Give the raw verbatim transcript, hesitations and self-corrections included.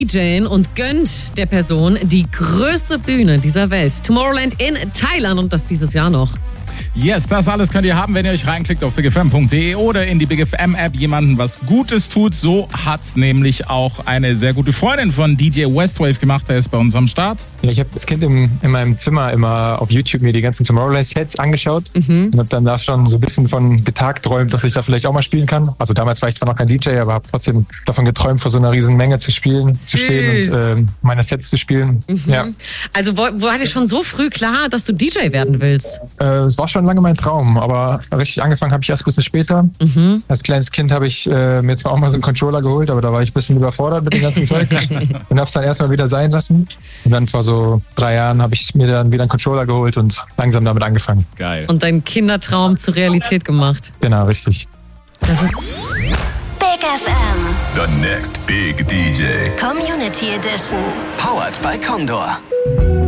DJen und gönnt der Person die größte Bühne dieser Welt. Tomorrowland in Thailand und das dieses Jahr noch. Yes, das alles könnt ihr haben, wenn ihr euch reinklickt auf big f m punkt d e oder in die Big F M App jemanden was Gutes tut. So hat's nämlich auch eine sehr gute Freundin von D J Westwave gemacht, der ist bei uns am Start. Ja, ich habe als Kind im, in meinem Zimmer immer auf YouTube mir die ganzen Tomorrowland-Sets angeschaut mhm. und habe dann da schon so ein bisschen von getagträumt, dass ich da vielleicht auch mal spielen kann. Also damals war ich zwar noch kein D J, aber habe trotzdem davon geträumt, vor so einer riesen Menge zu spielen, Süß. zu stehen und äh, meine Sets zu spielen. Mhm. Ja. Also wo, wo war dir schon so früh klar, dass du D J werden willst? Äh, es war schon lange mein Traum, aber richtig angefangen habe ich erst ein bisschen später. Mhm. Als kleines Kind habe ich äh, mir zwar auch mal so einen Controller geholt, aber da war ich ein bisschen überfordert mit dem ganzen Zeug und habe es dann erstmal wieder sein lassen. Und dann vor so drei Jahren habe ich mir dann wieder einen Controller geholt und langsam damit angefangen. Geil. Und deinen Kindertraum zur Realität gemacht. Genau, richtig. Das ist Big F M. The next big D J. Community Edition. Powered by Condor.